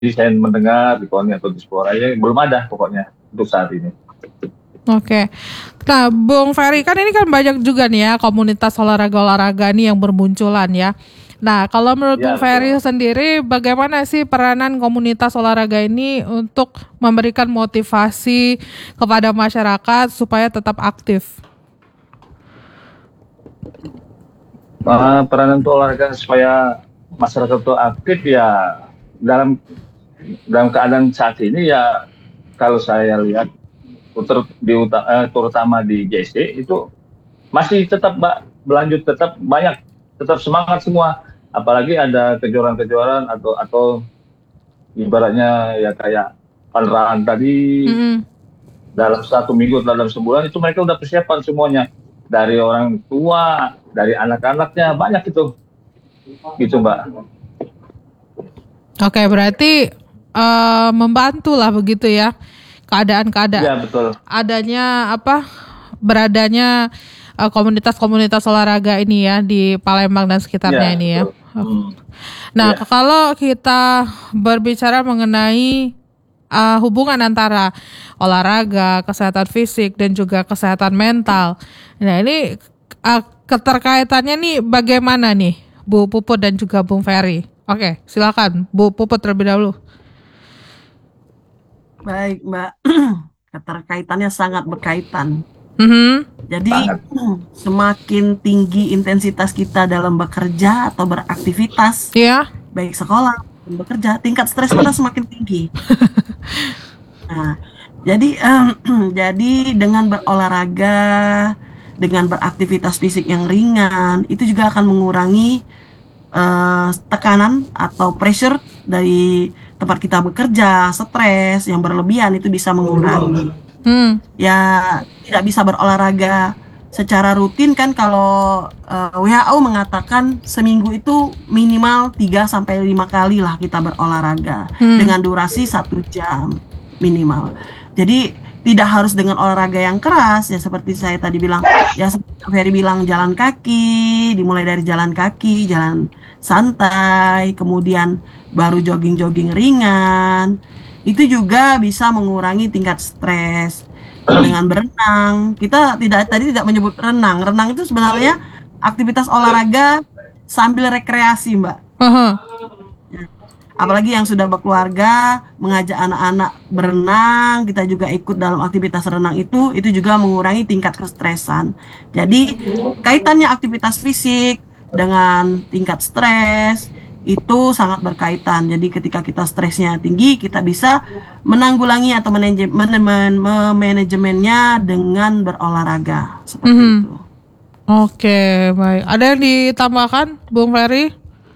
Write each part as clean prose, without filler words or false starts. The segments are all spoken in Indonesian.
saya mendengar di KONI atau di Spora ya belum ada pokoknya untuk saat ini. Oke. Nah, Bung Ferry, kan ini kan banyak juga nih ya komunitas olahraga-olahraga nih yang bermunculan ya. Nah, kalau menurut Ya, Bung Ferry betul. sendiri, bagaimana sih peranan komunitas olahraga ini untuk memberikan motivasi kepada masyarakat supaya tetap aktif? Peranan untuk olahraga supaya masyarakat itu aktif ya dalam dalam keadaan saat ini ya kalau saya lihat terutama di GSC itu masih tetap berlanjut, tetap banyak, tetap semangat semua. Apalagi ada kejuaraan-kejuaraan atau ibaratnya ya kayak peneraan tadi Mm-mm. dalam 1 minggu, dalam sebulan itu mereka udah persiapan semuanya. Dari orang tua, dari anak-anaknya banyak itu, gitu Mbak. Oke, berarti membantu lah begitu ya Iya keadaan-keadaan betul. adanya apa beradanya komunitas-komunitas olahraga ini ya di Palembang dan Iya sekitarnya ini ya. betul. Hmm, Nah, iya. kalau kita berbicara mengenai hubungan antara olahraga, kesehatan fisik dan juga kesehatan mental. Nah, ini keterkaitannya nih bagaimana nih, Bu Puput dan juga Bung Ferry? Oke, silakan Bu Puput terlebih dahulu. Baik, Mbak. Keterkaitannya sangat berkaitan. Mhm. Jadi, Sangat. semakin tinggi intensitas kita dalam bekerja atau beraktivitas, Iya. baik sekolah maupun bekerja, tingkat stres kita semakin tinggi. Nah, jadi jadi dengan berolahraga, dengan beraktivitas fisik yang ringan, itu juga akan mengurangi tekanan atau pressure dari tempat kita bekerja, stres yang berlebihan itu bisa mengurangi. Ya tidak bisa berolahraga secara rutin kan kalau WHO mengatakan seminggu itu minimal 3-5 kali lah kita berolahraga dengan durasi 1 jam minimal. Jadi tidak harus dengan olahraga yang keras ya seperti saya tadi bilang ya seperti Ferry bilang jalan kaki, dimulai dari jalan kaki, jalan santai, kemudian baru jogging-jogging ringan. Itu juga bisa mengurangi tingkat stres. Dengan berenang, kita tidak menyebut renang. Renang itu sebenarnya aktivitas olahraga sambil rekreasi, Mbak. Apalagi yang sudah berkeluarga, mengajak anak-anak berenang, kita juga ikut dalam aktivitas renang itu juga mengurangi tingkat kestresan. Jadi, kaitannya aktivitas fisik dengan tingkat stres itu sangat berkaitan. Jadi ketika kita stresnya tinggi, kita bisa menanggulangi atau manajemennya dengan berolahraga seperti itu. Oke, baik. Ada yang ditambahkan, Bung Ferry?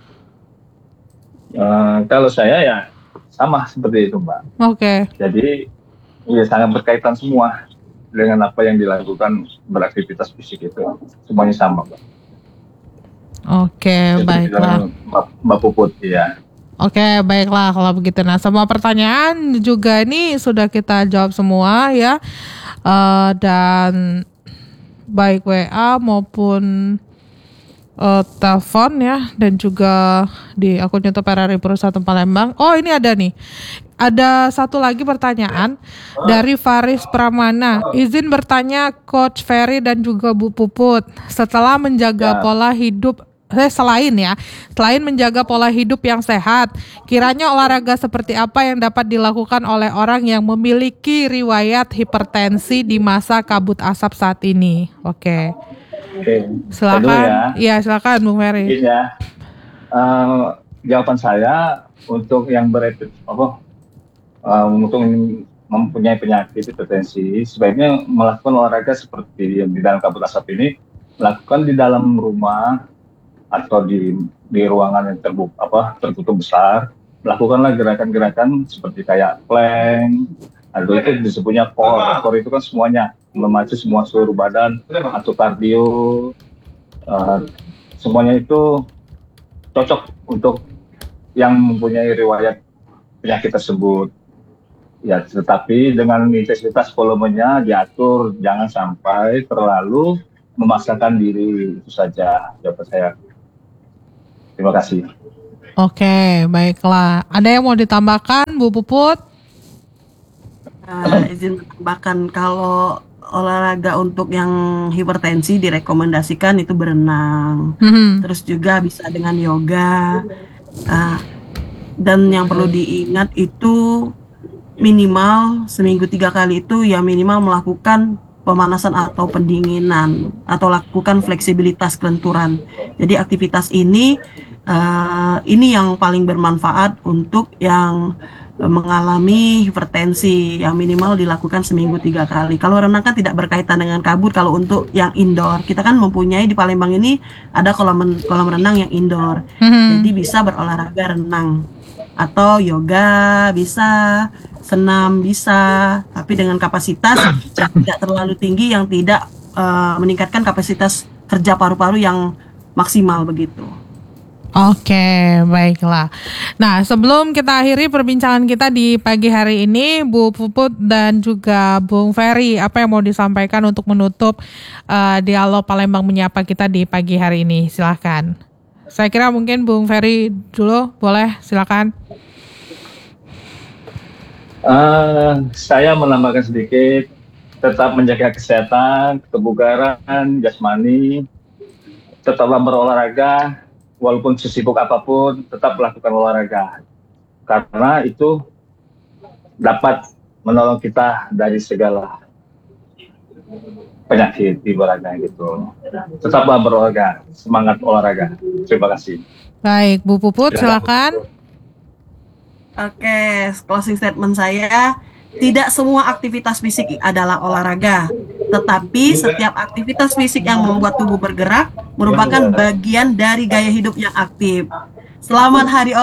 Kalau saya ya sama seperti itu Mbak. Oke. Jadi ya sangat berkaitan semua dengan apa yang dilakukan beraktivitas fisik itu, semuanya sama Mbak. Oke, baiklah. Mbak Puput, ya. Oke, baiklah kalau begitu. Nah, semua pertanyaan juga ini sudah kita jawab semua ya. Dan baik WA maupun telepon ya, dan juga di akun YouTube RRI Perusahaan Palembang. Oh, ini ada nih. Ada satu lagi pertanyaan dari Faris Pramana. Izin bertanya Coach Ferry dan juga Bu Puput. Setelah menjaga pola hidup selain menjaga pola hidup yang sehat, kiranya olahraga seperti apa yang dapat dilakukan oleh orang yang memiliki riwayat hipertensi di masa kabut asap saat ini? Oke. Silakan. Ya, silakan Bung Ferry. Ya. Jawaban saya untuk yang untuk mempunyai penyakit hipertensi, sebaiknya melakukan olahraga seperti yang di dalam kabut asap ini, melakukan di dalam rumah atau di ruangan yang tertutup besar. Lakukanlah gerakan-gerakan seperti kayak plank, atau itu disebutnya core. Core itu kan semuanya, memacu semua seluruh badan, atau kardio. Semuanya itu cocok untuk yang mempunyai riwayat penyakit tersebut. Ya, tetapi dengan intensitas volumenya diatur, jangan sampai terlalu memaksakan diri, itu saja jawaban saya. Terima kasih. Oke, baiklah. Ada yang mau ditambahkan, Bu Puput? Izin menambahkan kalau olahraga untuk yang hipertensi direkomendasikan itu berenang. Terus juga bisa dengan yoga. Dan yang perlu diingat itu minimal seminggu 3 kali itu ya minimal melakukan pemanasan atau pendinginan atau lakukan fleksibilitas kelenturan. Jadi aktivitas ini yang paling bermanfaat untuk yang mengalami hipertensi, yang minimal dilakukan seminggu 3 kali. Kalau renang kan tidak berkaitan dengan kabut. Kalau untuk yang indoor, kita kan mempunyai di Palembang ini ada kolam renang yang indoor. Jadi bisa berolahraga renang atau yoga bisa, senam bisa, tapi dengan kapasitas yang tidak terlalu tinggi, yang tidak meningkatkan kapasitas kerja paru-paru yang maksimal begitu. Oke, baiklah. Nah, sebelum kita akhiri perbincangan kita di pagi hari ini, Bu Puput dan juga Bung Ferry, apa yang mau disampaikan untuk menutup dialog Palembang Menyapa kita di pagi hari ini? Silakan. Saya kira mungkin Bung Ferry dulu, boleh? Silakan. Saya menambahkan sedikit, tetap menjaga kesehatan, kebugaran, jasmani, tetaplah berolahraga, walaupun sesibuk apapun, tetap melakukan olahraga. Karena itu dapat menolong kita dari segala penyakit ibaratnya gitu. Tetaplah berolahraga, semangat olahraga. Terima kasih. Baik, Bu Puput, silakan. Oke, closing statement saya, tidak semua aktivitas fisik adalah olahraga, tetapi setiap aktivitas fisik yang membuat tubuh bergerak merupakan bagian dari gaya hidup yang aktif. Selamat Hari